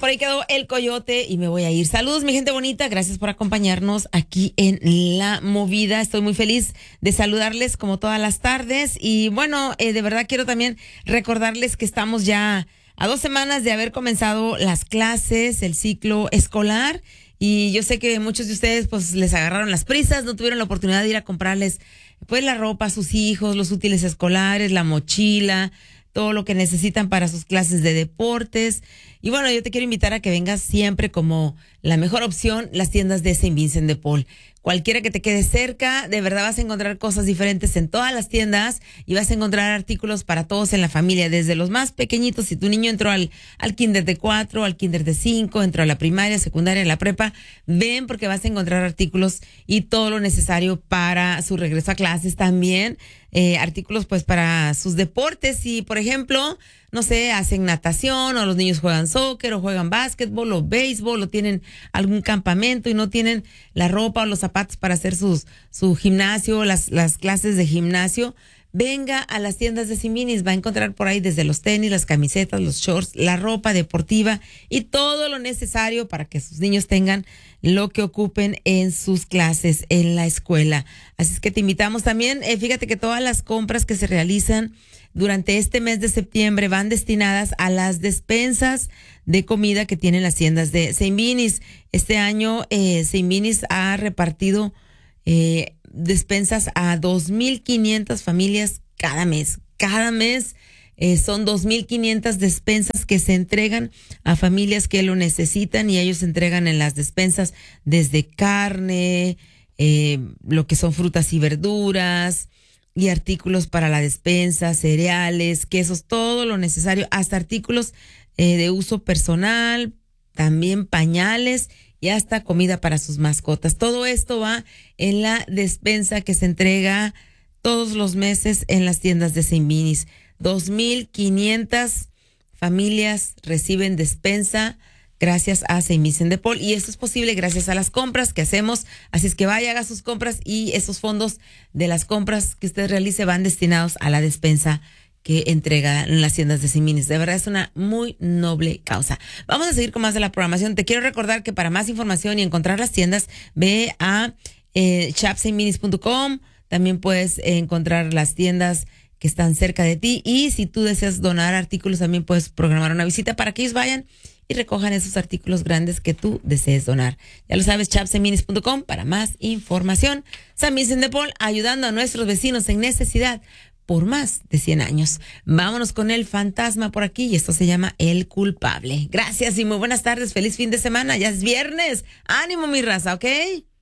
por ahí quedó el coyote y me voy a ir. Saludos, mi gente bonita. Gracias por acompañarnos aquí en La Movida. Estoy muy feliz de saludarles como todas las tardes. Y bueno, de verdad quiero también recordarles que estamos ya a 2 semanas de haber comenzado las clases, el ciclo escolar. Y yo sé que muchos de ustedes pues les agarraron las prisas, no tuvieron la oportunidad de ir a comprarles pues la ropa a sus hijos, los útiles escolares, la mochila, todo lo que necesitan para sus clases de deportes. Y bueno, yo te quiero invitar a que vengas siempre como la mejor opción, las tiendas de Saint Vincent de Paul. Cualquiera que te quede cerca, de verdad vas a encontrar cosas diferentes en todas las tiendas y vas a encontrar artículos para todos en la familia, desde los más pequeñitos. Si tu niño entró al kinder de 4, al kinder de 5, entró a la primaria, secundaria, la prepa, ven porque vas a encontrar artículos y todo lo necesario para su regreso a clases también. Artículos pues para sus deportes. Si por ejemplo, no sé, hacen natación o los niños juegan soccer o juegan básquetbol o béisbol o tienen algún campamento y no tienen la ropa o los zapatos para hacer su gimnasio, las clases de gimnasio, venga a las tiendas de Siminis, va a encontrar por ahí desde los tenis, las camisetas, los shorts, la ropa deportiva y todo lo necesario para que sus niños tengan lo que ocupen en sus clases en la escuela. Así es que te invitamos también, fíjate que todas las compras que se realizan durante este mes de septiembre van destinadas a las despensas de comida que tienen las tiendas de Saint Vinis. Este año Saint Vinis ha repartido despensas a 2,500 familias cada mes. Cada mes son 2,500 despensas que se entregan a familias que lo necesitan y ellos entregan en las despensas desde carne, lo que son frutas y verduras y artículos para la despensa, cereales, quesos, todo lo necesario, hasta artículos de uso personal, también pañales y hasta comida para sus mascotas. Todo esto va en la despensa que se entrega todos los meses en las tiendas de Saint Vinis. 2,500 familias reciben despensa gracias a Saint Vincent de Paul y esto es posible gracias a las compras que hacemos. Así es que vaya, haga sus compras y esos fondos de las compras que usted realice van destinados a la despensa que entrega en las tiendas de Saint Vinis. De verdad es una muy noble causa. Vamos a seguir con más de la programación. Te quiero recordar que para más información y encontrar las tiendas, ve a shopsaintvinis.com. También puedes encontrar las tiendas que están cerca de ti y si tú deseas donar artículos también puedes programar una visita para que ellos vayan y recojan esos artículos grandes que tú desees donar. Ya lo sabes, shopsaintvinis.com para más información. Saint Vincent de Paul ayudando a nuestros vecinos en necesidad por más de 100 años. Vámonos con el fantasma por aquí y esto se llama El Culpable. Gracias y muy buenas tardes. Feliz fin de semana. Ya es viernes. Ánimo, mi raza, ¿ok?